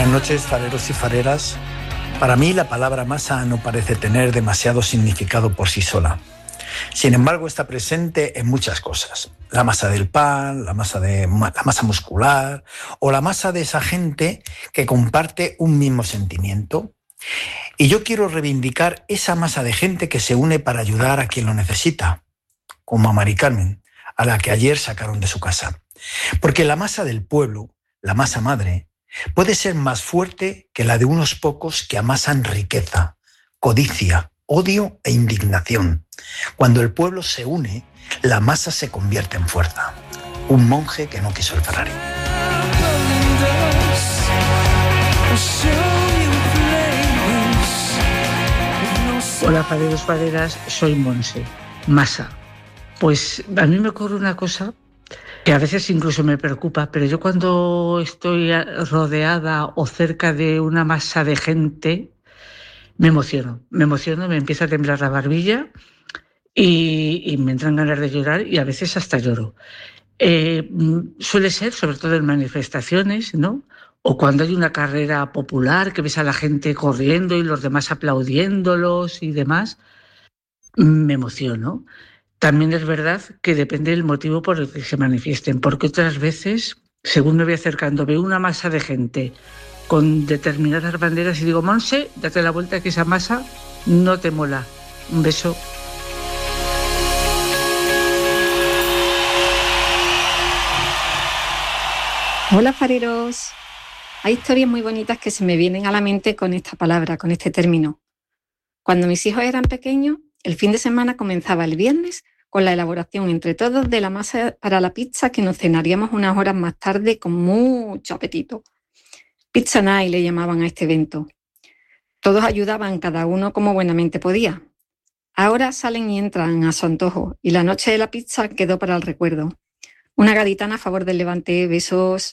Buenas noches, fareros y fareras. Para mí la palabra masa no parece tener demasiado significado por sí sola. Sin embargo, está presente en muchas cosas. La masa del pan, la masa muscular o la masa de esa gente que comparte un mismo sentimiento. Y yo quiero reivindicar esa masa de gente que se une para ayudar a quien lo necesita, como a Mari Carmen, a la que ayer sacaron de su casa. Porque la masa del pueblo, la masa madre, puede ser más fuerte que la de unos pocos que amasan riqueza, codicia, odio e indignación. Cuando el pueblo se une, la masa se convierte en fuerza. Un monje que no quiso el Ferrari. Hola, fareros, fareras, soy Monse. Masa. Pues a mí me ocurre una cosa que a veces incluso me preocupa, pero yo cuando estoy rodeada o cerca de una masa de gente, me emociono, me empieza a temblar la barbilla y me entran ganas de llorar y a veces hasta lloro. Suele ser, sobre todo en manifestaciones, ¿no? O cuando hay una carrera popular que ves a la gente corriendo y los demás aplaudiéndolos y demás, me emociono. También es verdad que depende del motivo por el que se manifiesten, porque otras veces, según me voy acercando, veo una masa de gente con determinadas banderas y digo, Monse, date la vuelta que esa masa no te mola. Un beso. Hola, fareros. Hay historias muy bonitas que se me vienen a la mente con esta palabra, con este término. Cuando mis hijos eran pequeños, el fin de semana comenzaba el viernes con la elaboración entre todos de la masa para la pizza que nos cenaríamos unas horas más tarde con mucho apetito. Pizza Night le llamaban a este evento. Todos ayudaban, cada uno como buenamente podía. Ahora salen y entran a su antojo y la noche de la pizza quedó para el recuerdo. Una gaditana a favor del Levante. Besos.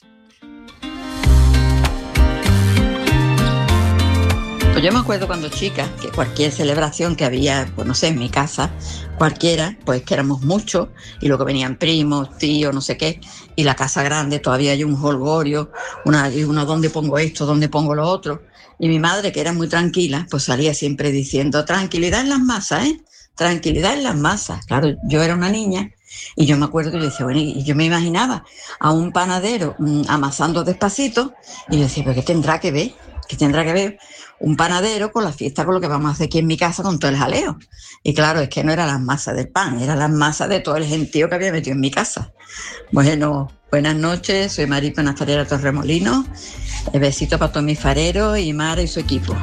Pues yo me acuerdo cuando chica que cualquier celebración que había, pues no sé, en mi casa, cualquiera, pues que éramos muchos y luego venían primos, tíos, no sé qué, y la casa grande, todavía hay un holgorio, una ¿dónde pongo esto, dónde pongo lo otro? Y mi madre, que era muy tranquila, pues salía siempre diciendo, tranquilidad en las masas, tranquilidad en las masas. Claro, yo era una niña y yo me acuerdo que yo decía, bueno, y yo me imaginaba a un panadero amasando despacito y yo decía, pero ¿qué tendrá que ver? ¿Qué tendrá que ver un panadero con la fiesta, con lo que vamos a hacer aquí en mi casa con todo el jaleo? Y claro, es que no eran las masas del pan, eran las masas de todo el gentío que había metido en mi casa. Bueno, buenas noches, soy Maripa Nazarera Torremolinos. Besito para todos mis fareros y Mara y su equipo.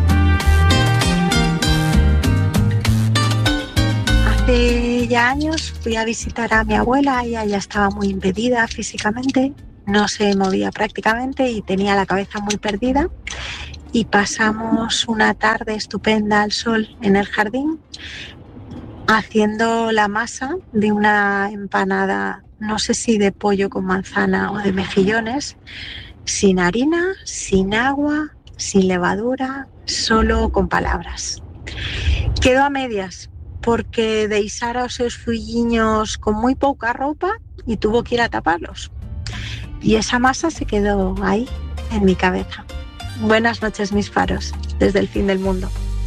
Hace ya años fui a visitar a mi abuela, ella ya estaba muy impedida físicamente, no se movía prácticamente y tenía la cabeza muy perdida. Y pasamos una tarde estupenda al sol en el jardín haciendo la masa de una empanada, no sé si de pollo con manzana o de mejillones, sin harina, sin agua, sin levadura, solo con palabras. Quedó a medias porque deixara os seus filliños con muy poca ropa y tuvo que ir a taparlos. Y esa masa se quedó ahí, en mi cabeza. Buenas noches, mis faros, desde el fin del mundo.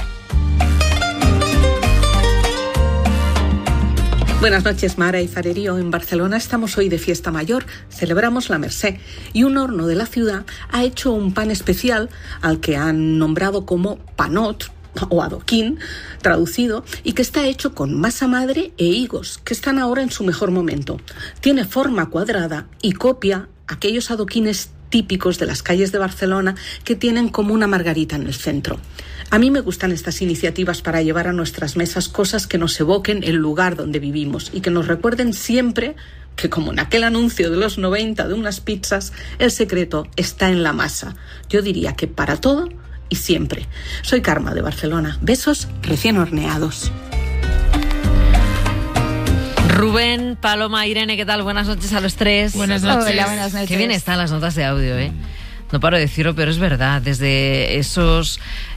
Buenas noches, Mara y Farerío. En Barcelona estamos hoy de fiesta mayor, celebramos la Mercè y un horno de la ciudad ha hecho un pan especial al que han nombrado como panot o adoquín, traducido, y que está hecho con masa madre e higos, que están ahora en su mejor momento. Tiene forma cuadrada y copia aquellos adoquines típicos de las calles de Barcelona que tienen como una margarita en el centro. A mí me gustan estas iniciativas para llevar a nuestras mesas cosas que nos evoquen el lugar donde vivimos y que nos recuerden siempre que, como en aquel anuncio de los 90 de unas pizzas, el secreto está en la masa. Yo diría que para todo y siempre. Soy Karma de Barcelona. Besos recién horneados. Rubén, Paloma, Irene, ¿qué tal? Buenas noches a los tres. Buenas noches. Hola, buenas noches. Qué bien están las notas de audio, ¿eh? No paro de decirlo, pero es verdad. Desde esos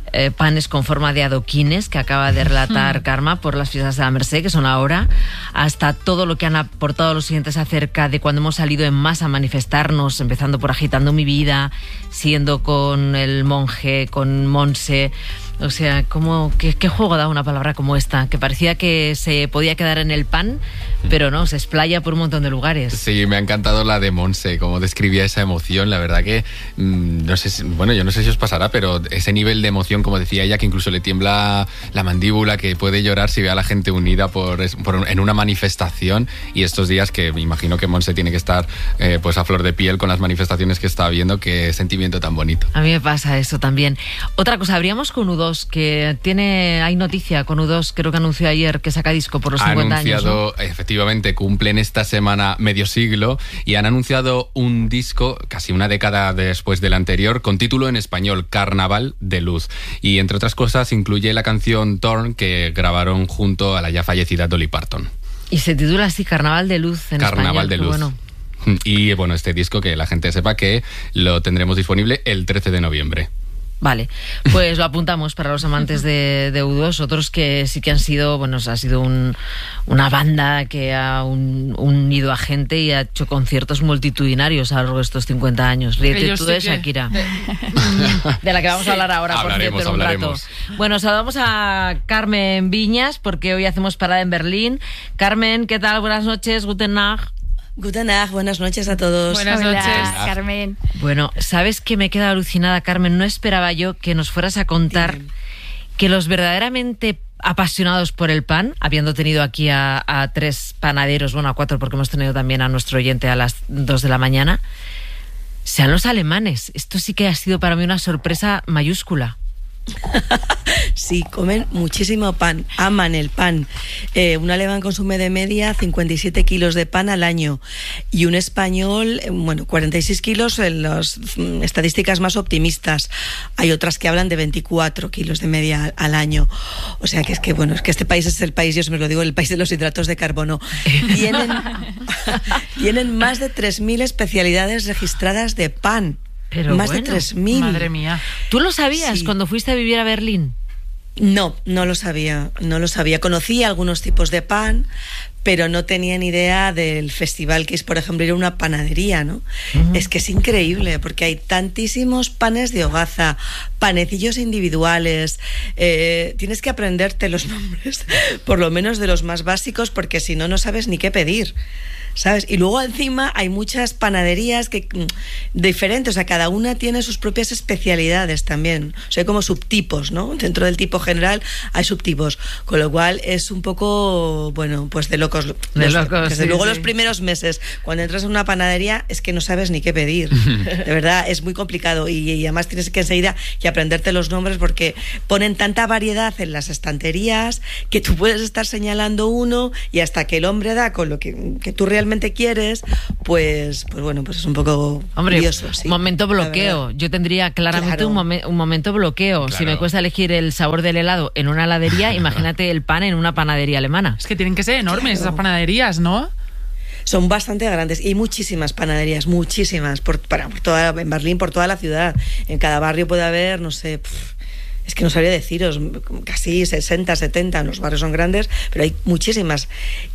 panes con forma de adoquines que acaba de relatar Karma por las fiestas de la Mercè, que son ahora, hasta todo lo que han aportado los oyentes acerca de cuando hemos salido en masa a manifestarnos, empezando por Agitando mi vida, siguiendo con el monje, con Monse. O sea, ¿qué juego da una palabra como esta? Que parecía que se podía quedar en el pan, pero no, se explaya por un montón de lugares. Sí, me ha encantado la de Monse, cómo describía esa emoción. La verdad que, no sé si os pasará, pero ese nivel de emoción, como decía ella, que incluso le tiembla la mandíbula, que puede llorar si ve a la gente unida en una manifestación. Y estos días que me imagino que Monse tiene que estar pues a flor de piel con las manifestaciones que está viendo, qué sentimiento tan bonito. A mí me pasa eso también. Otra cosa, abríamos con U2, que hay noticia con U2, creo que anunció ayer que saca disco por los 50 años, ¿no? Efectivamente, cumplen esta semana medio siglo y han anunciado un disco casi una década después del anterior con título en español, Carnaval de Luz, y entre otras cosas incluye la canción Torn que grabaron junto a la ya fallecida Dolly Parton. Y se titula así, Carnaval de Luz en Carnaval español. De Luz. Bueno. Y bueno, este disco, que la gente sepa que lo tendremos disponible el 13 de noviembre. Vale, pues lo apuntamos para los amantes de U2, otros que sí que han sido, ha sido una banda que ha unido a gente y ha hecho conciertos multitudinarios a lo largo de estos 50 años. Ríete tú de Shakira, de la que vamos a hablar ahora, por cierto, en un rato. Bueno, saludamos a Carmen Viñas, porque hoy hacemos parada en Berlín. Carmen, ¿qué tal? Buenas noches, guten Tag. Guten Tag, buenas noches a todos. Buenas noches, Carmen. Bueno, ¿sabes qué? Me he quedado alucinada, Carmen. No esperaba yo que nos fueras a contar que los verdaderamente apasionados por el pan, habiendo tenido aquí a 3 panaderos, a 4 porque hemos tenido también a nuestro oyente a las 2 de la mañana, sean los alemanes. Esto sí que ha sido para mí una sorpresa mayúscula. Sí, comen muchísimo pan, aman el pan. Un alemán consume de media 57 kilos de pan al año y un español, 46 kilos en las estadísticas más optimistas. Hay otras que hablan de 24 kilos de media al año. O sea que es que este país es el país, yo siempre lo digo, el país de los hidratos de carbono. Tienen más de 3.000 especialidades registradas de pan. Pero más de 3.000. Madre mía. ¿Tú lo sabías cuando fuiste a vivir a Berlín? No lo sabía. Conocía algunos tipos de pan, pero no tenía ni idea del festival que es, por ejemplo, ir a una panadería, ¿no? Uh-huh. Es que es increíble, porque hay tantísimos panes de hogaza, panecillos individuales, tienes que aprenderte los nombres, por lo menos de los más básicos, porque si no, no sabes ni qué pedir, ¿sabes? Y luego encima hay muchas panaderías diferentes, o sea, cada una tiene sus propias especialidades también, o sea, hay como subtipos, ¿no? Dentro del tipo general hay subtipos, con lo cual es un poco, pues de locos. Desde luego los primeros meses, cuando entras en una panadería, es que no sabes ni qué pedir, de verdad, es muy complicado, y además tienes que enseguida que aprenderte los nombres, porque ponen tanta variedad en las estanterías que tú puedes estar señalando uno y hasta que el hombre da con lo que tú realmente quieres, pues es un poco curioso, sí. Momento bloqueo. Yo tendría claramente un momento bloqueo. Claro. Si me cuesta elegir el sabor del helado en una heladería, imagínate el pan en una panadería alemana. Es que tienen que ser enormes esas panaderías, ¿no? Son bastante grandes y hay muchísimas panaderías, muchísimas, en Berlín, por toda la ciudad. En cada barrio puede haber, no sé, es que no sabría deciros, casi 60, 70, los barrios son grandes, pero hay muchísimas.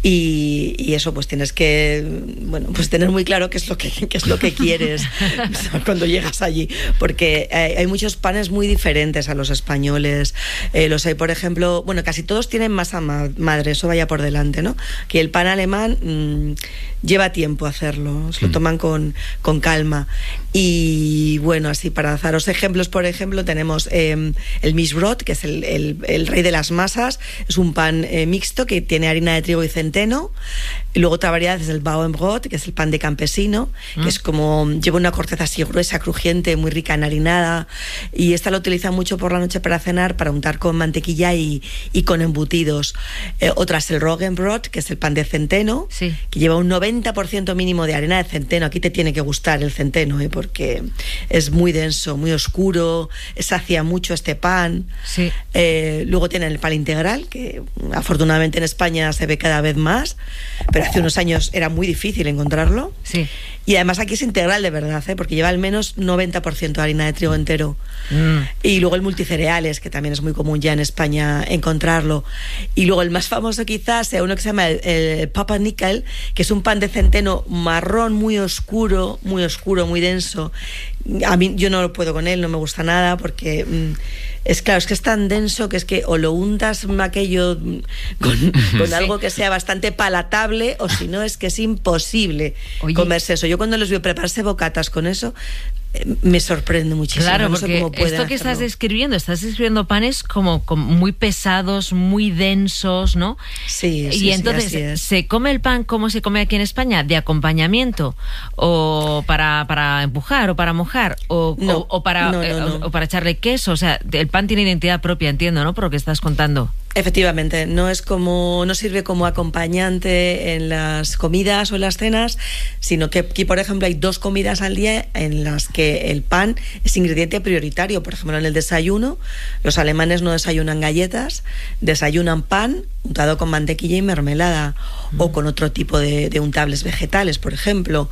Y eso, pues tienes que, tener muy claro qué es lo que quieres cuando llegas allí, porque hay muchos panes muy diferentes a los españoles. Los hay, por ejemplo, casi todos tienen masa madre, eso vaya por delante, ¿no? Que el pan alemán lleva tiempo hacerlo, se lo toman con calma. Y así para daros ejemplos, por ejemplo, tenemos el Mischbrot, que es el rey de las masas. Es un pan mixto que tiene harina de trigo y centeno. Y luego otra variedad es el Bauernbrot, que es el pan de campesino, que es como, lleva una corteza así gruesa, crujiente, muy rica en harinada, y esta lo utilizan mucho por la noche para cenar, para untar con mantequilla y con embutidos. Otra es el Roggenbrot, que es el pan de centeno, sí, que lleva un 90% mínimo de harina de centeno. Aquí te tiene que gustar el centeno, porque es muy denso, muy oscuro, sacia mucho este pan. pan. Sí. Luego tienen el pan integral, que afortunadamente en España se ve cada vez más, pero hace unos años era muy difícil encontrarlo. Sí. Y además aquí es integral de verdad, porque lleva al menos 90% de harina de trigo entero. Y luego el multicereales, que también es muy común ya en España encontrarlo. Y luego el más famoso quizás sea uno que se llama el Papa Nickel, que es un pan de centeno marrón muy oscuro, muy denso. A mí yo no lo puedo con él, no me gusta nada porque es que es tan denso que es que o lo untas aquello con algo que sea bastante palatable, o si no es que es imposible comerse eso. Yo cuando les veo prepararse bocatas con eso me sorprende muchísimo. Claro, no sé porque cómo pueden esto que hacerlo. estás describiendo panes como muy pesados, muy densos, ¿no? Sí, y entonces, así es. ¿se come el pan como se come aquí en España? ¿De acompañamiento? ¿O para empujar? ¿O para mojar? ¿O para echarle queso? O sea, el pan tiene identidad propia, entiendo, ¿no? Por lo que estás contando. Efectivamente, no sirve como acompañante en las comidas o en las cenas, sino que aquí, por ejemplo, hay 2 comidas al día en las que el pan es ingrediente prioritario. Por ejemplo, en el desayuno, los alemanes no desayunan galletas, desayunan pan untado con mantequilla y mermelada, o con otro tipo de untables vegetales, por ejemplo.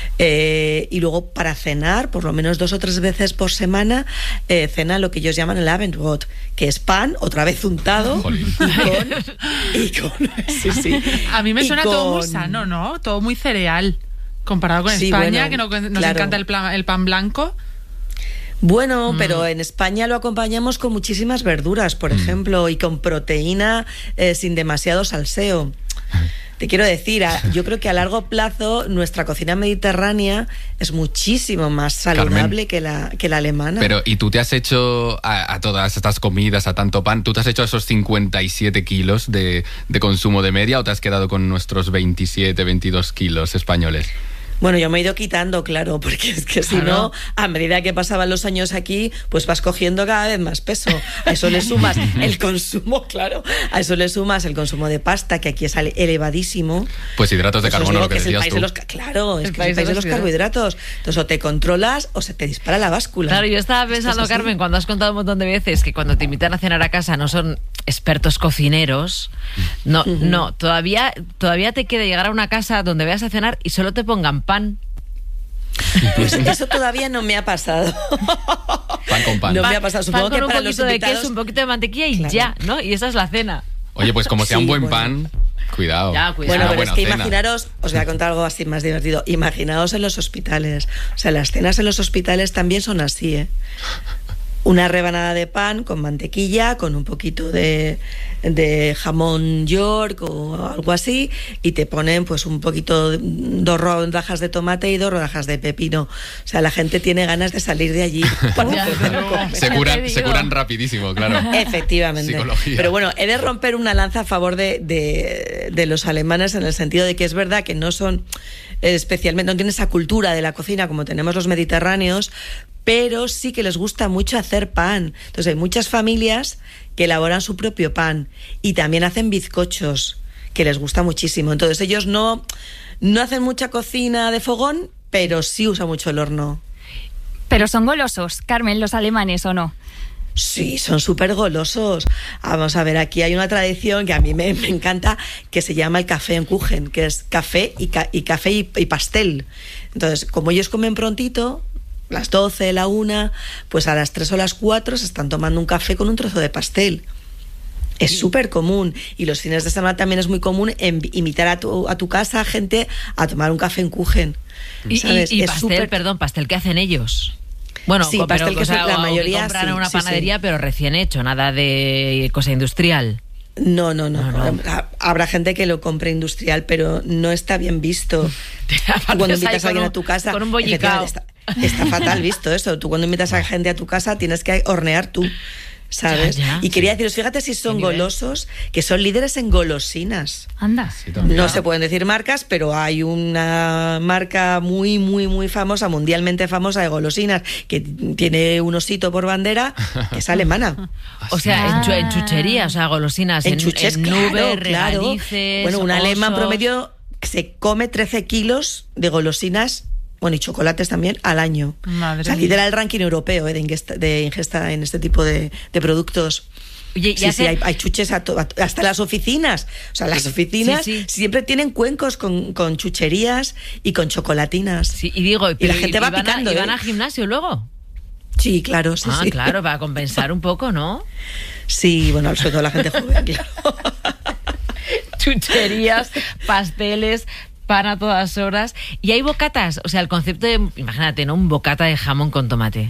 Y luego para cenar, por lo menos 2 o 3 veces por semana, cenan lo que ellos llaman el Abendbrot, que es pan, otra vez untado, y con sí. A mí me suena todo muy sano, ¿no? Todo muy cereal, comparado con España, que nos encanta el pan blanco. Bueno, pero en España lo acompañamos con muchísimas verduras, por ejemplo, y con proteína sin demasiado salseo. Te quiero decir, yo creo que a largo plazo nuestra cocina mediterránea es muchísimo más saludable, Carmen, que la alemana. Pero, ¿y tú te has hecho a todas estas comidas, a tanto pan, tú te has hecho esos 57 kilos de consumo de media, o te has quedado con nuestros 27, 22 kilos españoles? Bueno, yo me he ido quitando, claro, porque es que si no, a medida que pasaban los años aquí, pues vas cogiendo cada vez más peso. A eso le sumas el consumo, a eso le sumas el consumo de pasta, que aquí es elevadísimo. Pues hidratos de carbono, lo que decías tú. Claro, es que es el país de los carbohidratos. Entonces, o te controlas o se te dispara la báscula. Claro, yo estaba pensando, Carmen, cuando has contado un montón de veces que cuando te invitan a cenar a casa no son expertos cocineros. No, todavía te queda llegar a una casa donde vayas a cenar y solo te pongan pan. Pues eso todavía no me ha pasado. Pan con pan. No me ha pasado. Supongo pan con que para un poquito los invitados... de queso, un poquito de mantequilla y ya, ¿no? Y esa es la cena. Oye, pues como sea un buen pan, cuidado. Bueno, pero es que imaginaros, os voy a contar algo así más divertido. Imaginaos en los hospitales. O sea, las cenas en los hospitales también son así, ¿eh? Una rebanada de pan con mantequilla, con un poquito de jamón York o algo así, y te ponen pues un poquito, 2 rodajas de tomate y 2 rodajas de pepino. O sea, la gente tiene ganas de salir de allí. Se curan rapidísimo, claro. Efectivamente. Psicología. Pero bueno, he de romper una lanza a favor de los alemanes, en el sentido de que es verdad que no son especialmente, no tienen esa cultura de la cocina como tenemos los mediterráneos, pero sí que les gusta mucho hacer pan. Entonces hay muchas familias que elaboran su propio pan y también hacen bizcochos, que les gusta muchísimo. Entonces ellos no hacen mucha cocina de fogón, pero sí usan mucho el horno. Pero son golosos, Carmen, los alemanes, ¿o no? Sí, son súper golosos. Vamos a ver, aquí hay una tradición que a mí me encanta, que se llama el café en Kuchen, que es café y pastel. Entonces, como ellos comen prontito, las 12, la 1, pues a las 3 o las 4 se están tomando un café con un trozo de pastel. Es súper común. Y los fines de semana también es muy común invitar a tu casa gente a tomar un café en Kuchen. ¿Sabes? Y pastel, pastel que hacen ellos. Bueno, sí, pastel que la mayoría compran en una panadería, pero recién hecho, nada de cosa industrial. No. Habrá gente que lo compre industrial, pero no está bien visto. Cuando invitas a alguien a tu casa, con un bollicao. Está fatal visto eso. Tú cuando invitas a gente a tu casa tienes que hornear tú, ¿sabes? Ya, y quería deciros, fíjate si son golosos, que son líderes en golosinas. Anda. Sí, no se pueden decir marcas, pero hay una marca muy, muy, muy famosa, mundialmente famosa de golosinas, que tiene un osito por bandera, que es alemana. O sea, en chuchería, o sea, golosinas, en nubes, regalices. Bueno, un alemán promedio se come 13 kilos de golosinas bueno, y chocolates también al año. Madre mía. Lidera el ranking europeo de ingesta en este tipo de productos. Oye, sí, hay chuches hasta las oficinas. O sea, las oficinas siempre tienen cuencos con chucherías y con chocolatinas. Sí, y digo, y la gente va picando. ¿Y van al gimnasio luego? Sí, claro, sí. Claro, para compensar un poco, ¿no? Sí, bueno, sobre todo la gente joven, claro. Chucherías, pasteles, pan a todas horas. Y hay bocatas, o sea, el concepto de, imagínate, ¿no? Un bocata de jamón con tomate.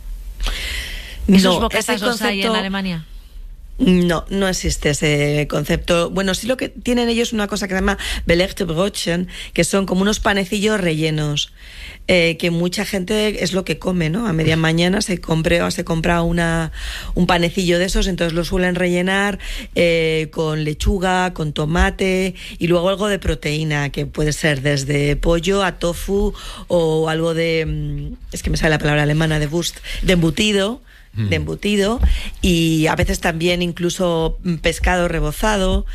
¿Esos bocatas los hay en Alemania? No existe ese concepto. Bueno, sí, lo que tienen ellos es una cosa que se llama belegte Brötchen, que son como unos panecillos rellenos, que mucha gente es lo que come, ¿no? A media mañana se compra un panecillo de esos, entonces lo suelen rellenar con lechuga, con tomate y luego algo de proteína, que puede ser desde pollo a tofu o algo de, es que me sale la palabra alemana, de Wurst, de embutido, y a veces también incluso pescado rebozado,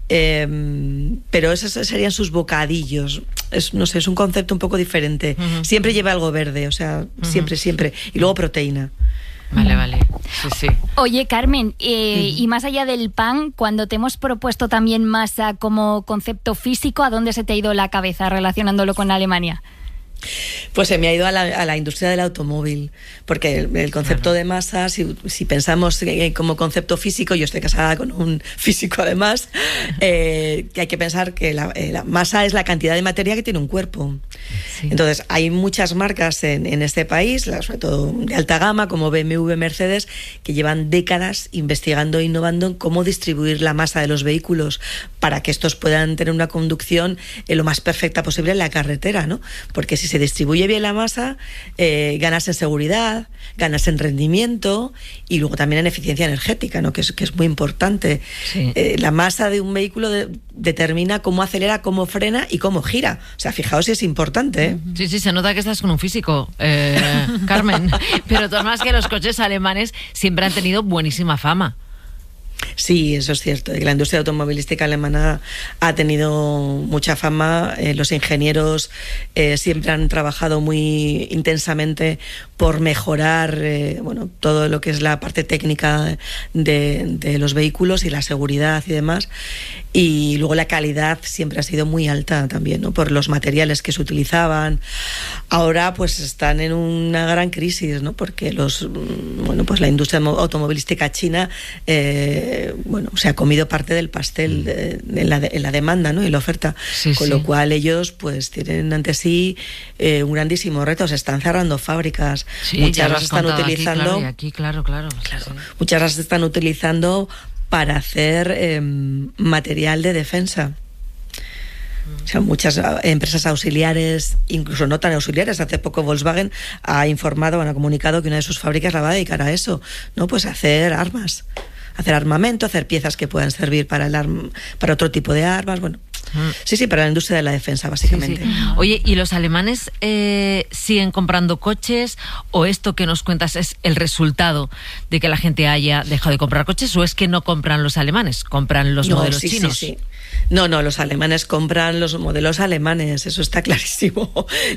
pero esos serían sus bocadillos. No sé, es un concepto un poco diferente. Siempre lleva algo verde, o sea, siempre, y luego proteína. Vale, sí. Oye, Carmen, y más allá del pan, cuando te hemos propuesto también masa como concepto físico, ¿a dónde se te ha ido la cabeza relacionándolo con Alemania? Pues se me ha ido a la industria del automóvil, porque el concepto de masa, si pensamos como concepto físico, yo estoy casada con un físico además, que hay que pensar que la masa es la cantidad de materia que tiene un cuerpo. Sí. Entonces hay muchas marcas en este país, sobre todo de alta gama, como BMW, Mercedes, que llevan décadas investigando e innovando en cómo distribuir la masa de los vehículos para que estos puedan tener una conducción lo más perfecta posible en la carretera, ¿no? Porque si se distribuye bien la masa, ganas en seguridad, ganas en rendimiento y luego también en eficiencia energética, ¿no? que es muy importante. Sí. La masa de un vehículo determina cómo acelera, cómo frena y cómo gira. O sea, fijaos si es importante, ¿eh? Sí, se nota que estás con un físico, Carmen. Pero de todas maneras que los coches alemanes siempre han tenido buenísima fama. Sí, eso es cierto. La industria automovilística alemana ha tenido mucha fama. Los ingenieros siempre han trabajado muy intensamente por mejorar todo lo que es la parte técnica de los vehículos y la seguridad y demás. Y luego la calidad siempre ha sido muy alta también, ¿no? Por los materiales que se utilizaban. Ahora pues están en una gran crisis, ¿no? Porque la industria automovilística china se ha comido parte del pastel en la demanda, ¿no? Y la oferta, con lo cual ellos pues tienen ante sí un grandísimo reto. Se están cerrando fábricas, muchas las están utilizando aquí, claro. Muchas las están utilizando para hacer material de defensa. O sea, muchas empresas auxiliares, incluso no tan auxiliares. Hace poco Volkswagen ha comunicado que una de sus fábricas la va a dedicar a eso, ¿no? Pues a hacer armas, hacer armamento, hacer piezas que puedan servir para otro tipo de armas. Bueno, sí, para la industria de la defensa, básicamente. Sí. Oye, ¿y los alemanes siguen comprando coches o esto que nos cuentas es el resultado de que la gente haya dejado de comprar coches o es que no compran los alemanes, compran los modelos chinos? Sí. No, los alemanes compran los modelos alemanes, eso está clarísimo,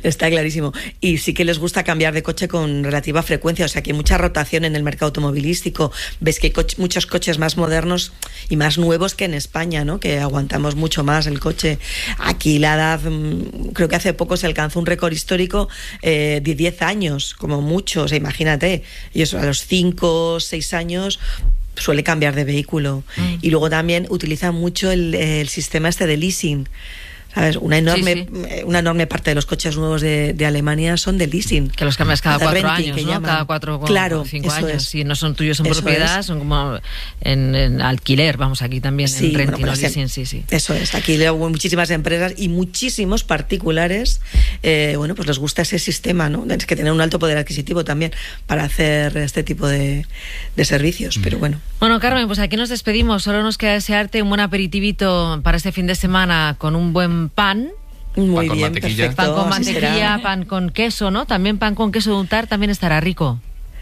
Y sí que les gusta cambiar de coche con relativa frecuencia, o sea que hay mucha rotación en el mercado automovilístico. Ves que hay muchos coches más modernos y más nuevos que en España, ¿no? Que aguantamos mucho más el coche. Aquí la edad, creo que hace poco se alcanzó un récord histórico de 10 años, como mucho, o sea, imagínate, ellos a los 5 o 6 años suele cambiar de vehículo. Y luego también utilizan mucho el sistema de leasing. ¿Sabes? Una enorme parte de los coches nuevos de Alemania son de leasing. Que los cambias cada 4 años, ¿no? Cada 4 o 5 años. Si no son tuyos en propiedad, son como en alquiler. Vamos, aquí también en renting o leasing, sí. Eso es. Aquí hubo muchísimas empresas y muchísimos particulares, pues les gusta ese sistema, ¿no? Tienes que tener un alto poder adquisitivo también para hacer este tipo de servicios, pero bueno. Bueno, Carmen, pues aquí nos despedimos. Solo nos queda desearte un buen aperitivito para este fin de semana con un buen pan. Muy bien, perfecto. Pan con mantequilla, pan con queso, ¿no? También pan con queso de untar también estará rico.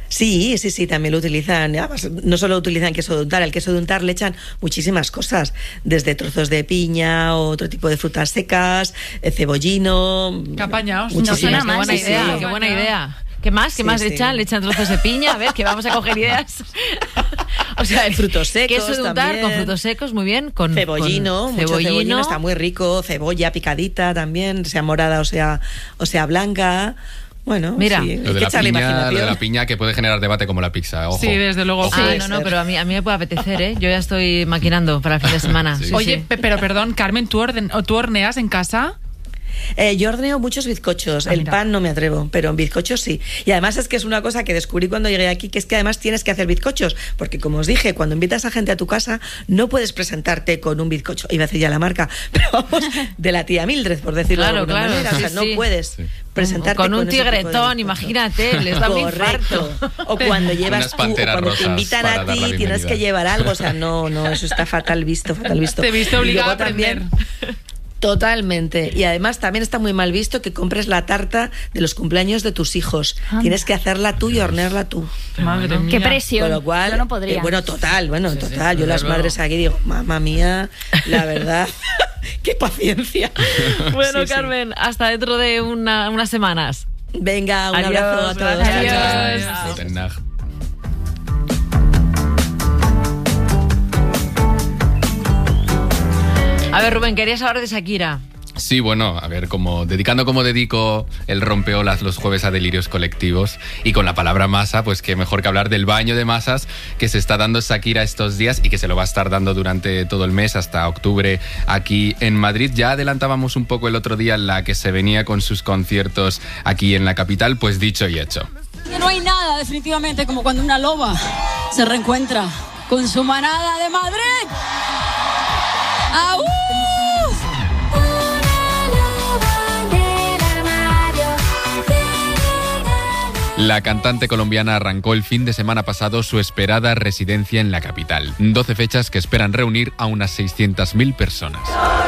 Sí, también lo utilizan. No solo utilizan queso de untar, al queso de untar le echan muchísimas cosas, desde trozos de piña, otro tipo de frutas secas, cebollino. ¿Qué apañaos? No suena más. Qué buena idea. ¿Qué más? ¿Qué más le echan? Le echan trozos de piña. A ver, que vamos a coger ideas. O sea, frutos secos. Queso de untar también. Con frutos secos, muy bien. Con cebollino, mucho cebollino, está muy rico. Cebolla picadita también, sea morada o sea blanca. Bueno, mira, sí, lo de la piña que puede generar debate como la pizza, ojo. Sí, desde luego. Pero a mí me puede apetecer, ¿eh? Yo ya estoy maquinando para el fin de semana. Sí. Oye, pero perdón, Carmen, ¿tú horneas en casa? Yo horneo muchos bizcochos. El pan no me atrevo, pero en bizcochos sí. Y además es que es una cosa que descubrí cuando llegué aquí, que es que además tienes que hacer bizcochos, porque como os dije, cuando invitas a gente a tu casa no puedes presentarte con un bizcocho, iba a decir ya la marca, pero vamos, de la tía Mildred, por decirlo de alguna manera. O sea, no puedes presentarte con un tigretón, imagínate, les da un infarto. O cuando llevas cuando te invitan a ti tienes que llevar algo, o sea, no, eso está fatal visto. Te viste obligado a aprender. Totalmente. Y además también está muy mal visto que compres la tarta de los cumpleaños de tus hijos. Tienes que hacerla tú y hornearla tú. Madre mía. Qué presión. Con lo cual, yo no podría. Total. Yo las madres aquí digo, mamá mía, la verdad, qué paciencia. Bueno, Carmen, hasta dentro de unas semanas. Venga, un abrazo a todos. Adiós. A ver, Rubén, querías hablar de Shakira. Sí, bueno, a ver, como dedico el rompeolas los jueves a delirios colectivos, y con la palabra masa, pues qué mejor que hablar del baño de masas que se está dando Shakira estos días y que se lo va a estar dando durante todo el mes hasta octubre aquí en Madrid. Ya adelantábamos un poco el otro día la que se venía con sus conciertos aquí en la capital, pues dicho y hecho. No hay nada definitivamente como cuando una loba se reencuentra con su manada de Madrid. ¡Au! La cantante colombiana arrancó el fin de semana pasado su esperada residencia en la capital. 12 fechas que esperan reunir a unas 600.000 personas.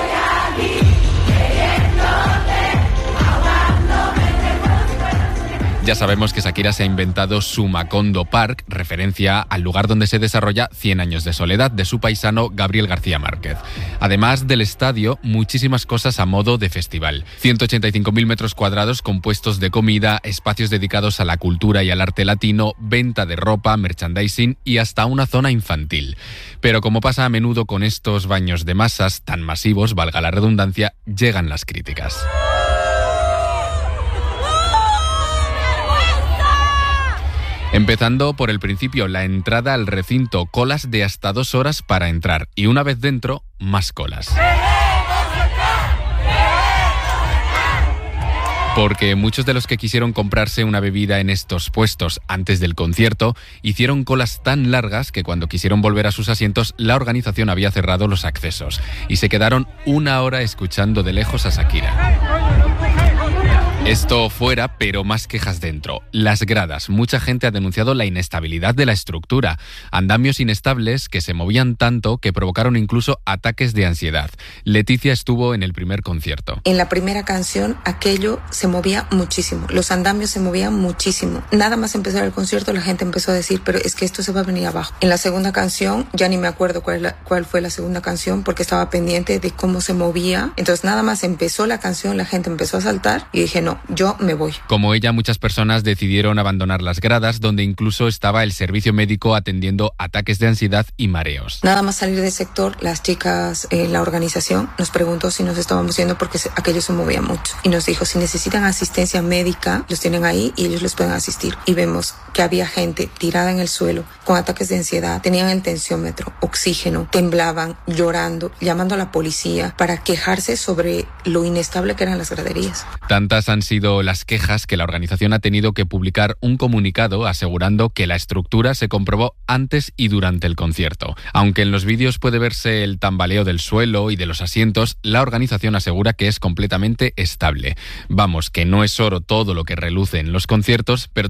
Ya sabemos que Shakira se ha inventado su Macondo Park, referencia al lugar donde se desarrolla 100 años de soledad de su paisano Gabriel García Márquez. Además del estadio, muchísimas cosas a modo de festival. 185.000 metros cuadrados con puestos de comida, espacios dedicados a la cultura y al arte latino, venta de ropa, merchandising y hasta una zona infantil. Pero como pasa a menudo con estos baños de masas tan masivos, valga la redundancia, llegan las críticas. Empezando por el principio, la entrada al recinto, colas de hasta 2 horas para entrar y una vez dentro, más colas. Porque muchos de los que quisieron comprarse una bebida en estos puestos antes del concierto hicieron colas tan largas que cuando quisieron volver a sus asientos la organización había cerrado los accesos y se quedaron 1 hora escuchando de lejos a Shakira. Esto fuera, pero más quejas dentro. Las gradas. Mucha gente ha denunciado la inestabilidad de la estructura. Andamios inestables que se movían tanto que provocaron incluso ataques de ansiedad. Leticia estuvo en el primer concierto. En la primera canción, aquello se movía muchísimo. Los andamios se movían muchísimo. Nada más empezar el concierto, la gente empezó a decir, pero es que esto se va a venir abajo. En la segunda canción, ya ni me acuerdo cuál fue la segunda canción porque estaba pendiente de cómo se movía. Entonces nada más empezó la canción, la gente empezó a saltar y dije, no, yo me voy. Como ella, muchas personas decidieron abandonar las gradas, donde incluso estaba el servicio médico atendiendo ataques de ansiedad y mareos. Nada más salir del sector, las chicas en la organización nos preguntó si nos estábamos yendo porque aquello se movía mucho. Y nos dijo, si necesitan asistencia médica, los tienen ahí y ellos les pueden asistir. Y vemos que había gente tirada en el suelo con ataques de ansiedad, tenían el tensiómetro, oxígeno, temblaban, llorando, llamando a la policía para quejarse sobre lo inestable que eran las graderías. Tantas han sido las quejas que la organización ha tenido que publicar un comunicado asegurando que la estructura se comprobó antes y durante el concierto. Aunque en los vídeos puede verse el tambaleo del suelo y de los asientos, la organización asegura que es completamente estable. Vamos, que no es oro todo lo que reluce en los conciertos, pero